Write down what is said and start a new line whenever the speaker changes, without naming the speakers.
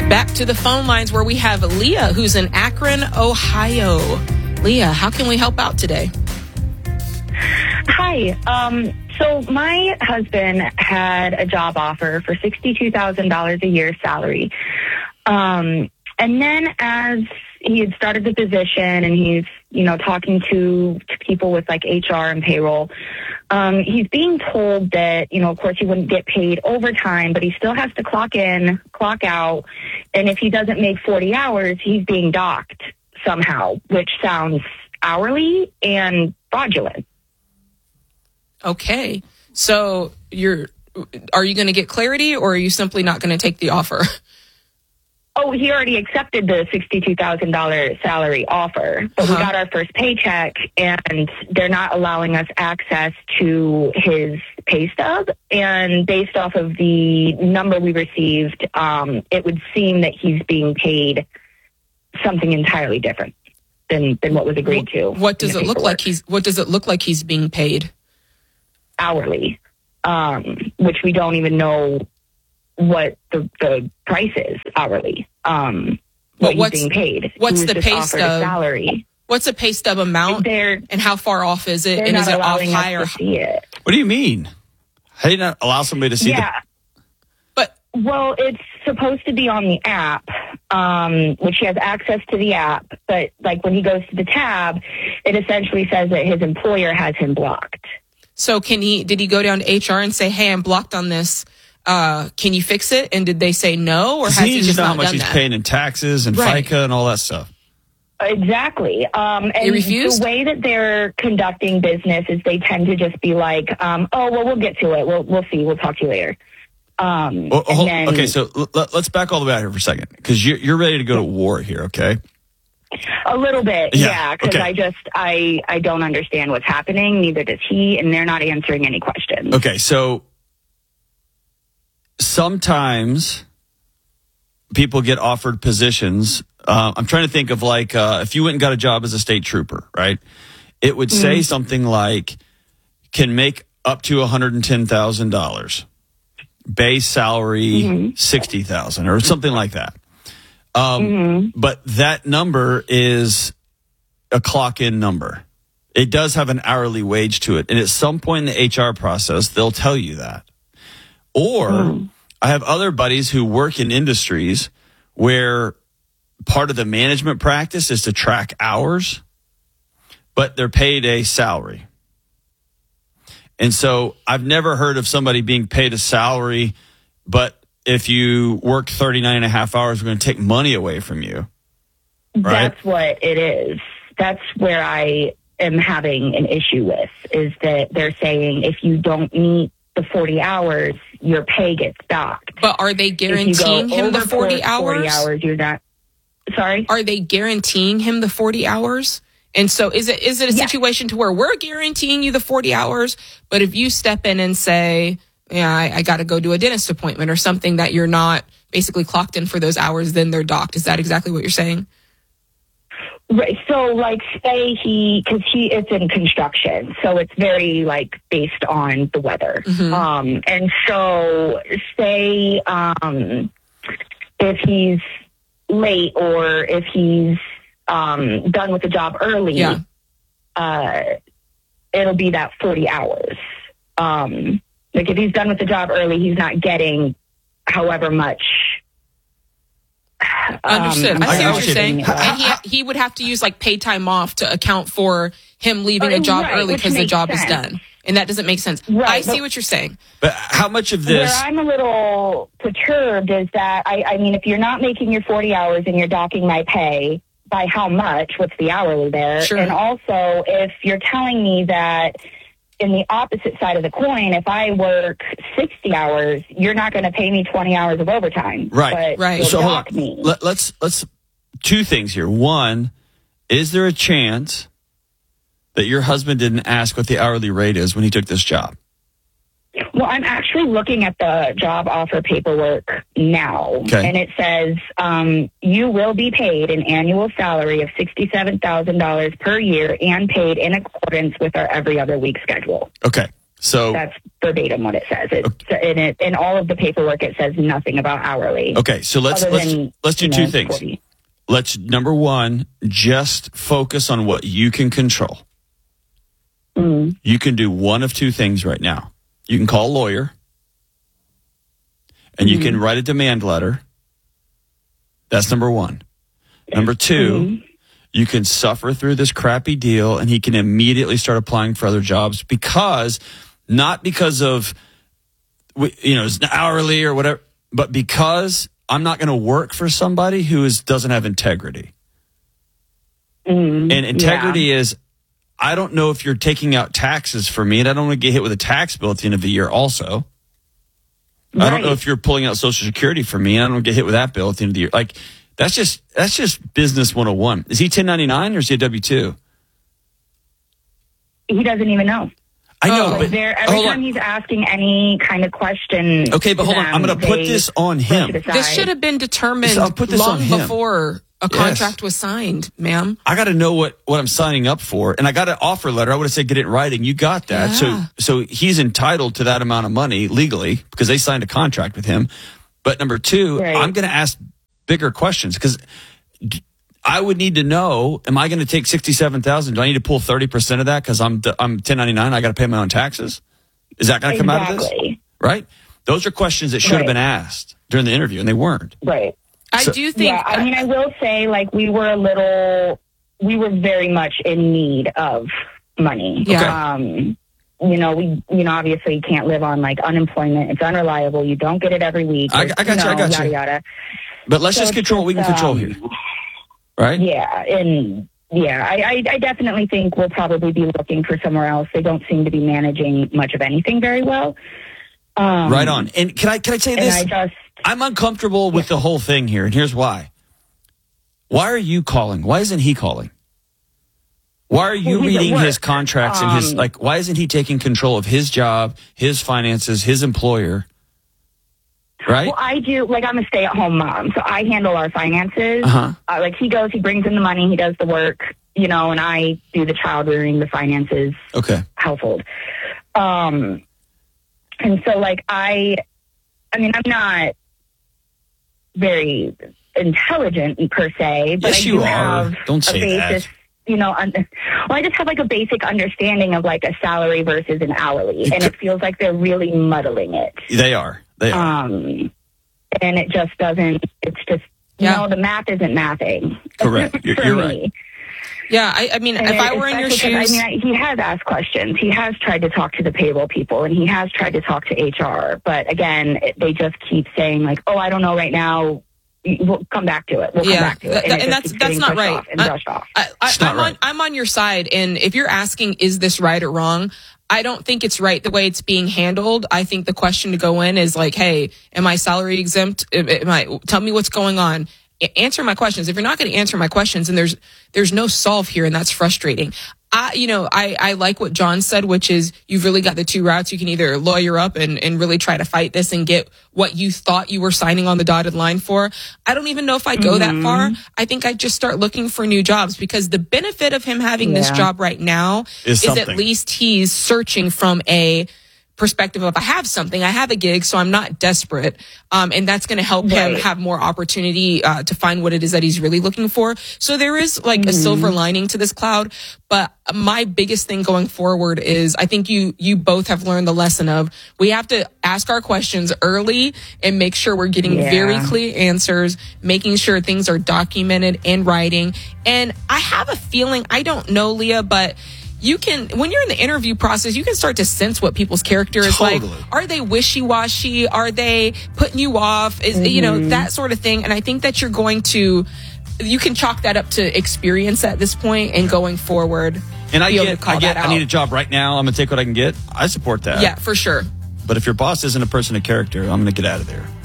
Back to the phone lines where we have Leah, who's in Akron, Ohio. Leah, how can we help out today?
Hi. So my husband had a job offer for $62,000 a year salary. And then as he had started the position and he's, talking to people with like HR and payroll, he's being told that, of course he wouldn't get paid overtime, but he still has to clock in, clock out. And if he doesn't make 40 hours, he's being docked somehow, which sounds hourly and fraudulent.
Okay. So are you going to get clarity, or are you simply not going to take the offer?
Oh, he already accepted the $62,000 salary offer, but we got our first paycheck and they're not allowing us access to his pay stub. And based off of the number we received, it would seem that he's being paid something entirely different than what was agreed to.
What does it look like he's being paid?
Hourly, which we don't even know what the price is hourly. What he's being paid.
What's the pay stub?
Salary.
What's the pay stub amount? And how far off is it? And is it off high or high?
What do you mean? How do you not allow somebody to see
Well, it's supposed to be on the app, which he has access to the app. But like when he goes to the tab, it essentially says that his employer has him blocked.
So did he go down to HR and say, hey, I'm blocked on this? Can you fix it? And did they say no, or has he just not done that?
How much he's paying in taxes and FICA and all that stuff.
Exactly. And
they refused?
The way that they're conducting business is they tend to just be like, we'll get to it. We'll see. We'll talk to you later.
Okay, so let's back all the way out here for a second, because you're ready to go to war here, okay?
A little bit, because I don't understand what's happening. Neither does he, and they're not answering any questions.
Okay, so sometimes people get offered positions. I'm trying to think of if you went and got a job as a state trooper, right? It would say something like, can make up to $110,000, base salary $60,000 or something like that. But that number is a clock-in number. It does have an hourly wage to it. And at some point in the HR process, they'll tell you that. Or I have other buddies who work in industries where part of the management practice is to track hours, but they're paid a salary. And so I've never heard of somebody being paid a salary, but if you work 39 and a half hours, we're going to take money away from you. Right?
That's what it is. That's where I am having an issue with, is that they're saying if you don't meet the 40 hours, your pay gets docked.
But are they guaranteeing him the 40 hours?
40 hours, you're not. Sorry?
Are they guaranteeing him the 40 hours? And so is it a situation to where we're guaranteeing you the 40 hours, but if you step in and say, I got to go do a dentist appointment or something that you're not basically clocked in for those hours, then they're docked. Is that exactly what you're saying?
Right. So say because it's in construction, so it's very based on the weather. And so say if he's late or if he's done with the job early, it'll be that 40 hours. If he's done with the job early, he's not getting however much.
Understood. I see what you're saying. And he would have to use paid time off to account for him leaving a job early because the job is done. And that doesn't make sense. Right, I see what you're saying.
But how much of this...
Where I'm a little perturbed is that, I mean, if you're not making your 40 hours and you're docking my pay, by how much? What's the hourly there?
Sure.
And also, if you're telling me that in the opposite side of the coin, if I work 60 hours, you're not going to pay me 20 hours of overtime.
Right.
But
So
hold on. Me.
Let's two things here. One, is there a chance that your husband didn't ask what the hourly rate is when he took this job?
Well, I'm actually looking at the job offer paperwork now, and it says you will be paid an annual salary of $67,000 per year and paid in accordance with our every other week schedule.
Okay. So
that's verbatim what it says. In all of the paperwork, it says nothing about hourly.
Okay, so let's do two things.
40.
Let's, number one, just focus on what you can control. You can do one of two things right now. You can call a lawyer, and you can write a demand letter. That's number one. Number two, you can suffer through this crappy deal, and he can immediately start applying for other jobs not because of, it's hourly or whatever, but because I'm not going to work for somebody who doesn't have integrity. And integrity is, I don't know if you're taking out taxes for me, and I don't want to get hit with a tax bill at the end of the year also. Right. I don't know if you're pulling out Social Security for me, and I don't want to get hit with that bill at the end of the year. Like, that's just business 101. Is he 1099 or is he a W-2?
He doesn't even know.
I know,
but every time he's asking any kind of question.
Okay, but hold on. I'm going to put this on him.
This should have been determined long before a contract was signed, ma'am.
I got to know what I'm signing up for, and I got an offer letter. I would have said get it in writing. You got that.
Yeah.
So he's entitled to that amount of money legally because they signed a contract with him. But number two, I'm going to ask bigger questions because I would need to know, am I going to take $67,000? Do I need to pull 30% of that because I'm 1099? I got to pay my own taxes? Is that going to come out of this? Right? Those are questions that should have been asked during the interview, and they weren't.
Right.
I do think.
Yeah, I mean, I will say, like, we were very much in need of money.
Yeah.
We obviously can't live on like unemployment. It's unreliable. You don't get it every week.
I got you.
Yada, yada.
But let's just control what we can control here. Right?
Yeah. And I definitely think we'll probably be looking for somewhere else. They don't seem to be managing much of anything very well.
Right on. And can I say this? I'm uncomfortable with the whole thing here, and here's why. Why are you calling? Why isn't he calling? Why are you reading his contracts and why isn't he taking control of his job, his finances, his employer? Right?
Well, I do. Like, I'm a stay-at-home mom, so I handle our finances. He brings in the money, he does the work, and I do the child rearing, the finances, household. And so, like, I'm not very intelligent per se, but
yes,
I do
you
have
Don't say
a basis.
That.
I just have like a basic understanding of like a salary versus an hourly, and it feels like they're really muddling it.
They are.
And it just doesn't. It's just the math isn't mathing.
Correct. You're right.
Yeah, I mean, if I were in your shoes...
he has asked questions. He has tried to talk to the payroll people, and he has tried to talk to HR. But again, they just keep saying, like, oh, I don't know right now. We'll come back to it. We'll come back to it.
And that's not right. I'm on your side. And if you're asking, is this right or wrong? I don't think it's right the way it's being handled. I think the question to go in is like, hey, am I salary exempt? Tell me what's going on. Answer my questions. If you're not going to answer my questions, and there's no solve here, and that's frustrating. I like what John said, which is you've really got the two routes. You can either lawyer up and really try to fight this and get what you thought you were signing on the dotted line for. I don't even know if I go that far. I think I just start looking for new jobs, because the benefit of him having this job right now is at least he's searching from a perspective of, I have something, I have a gig, so I'm not desperate. And that's going to help him have more opportunity to find what it is that he's really looking for. So there is like a silver lining to this cloud. But my biggest thing going forward is, I think you both have learned the lesson of, we have to ask our questions early and make sure we're getting very clear answers, making sure things are documented in writing. And I have a feeling, I don't know, Leah, but you can, when you're in the interview process, you can start to sense what people's character is like. Are they wishy-washy? Are they putting you off? That sort of thing. And I think that you can chalk that up to experience at this point and going forward.
And I need a job right now. I'm going to take what I can get. I support that.
Yeah, for sure.
But if your boss isn't a person of character, I'm going to get out of there.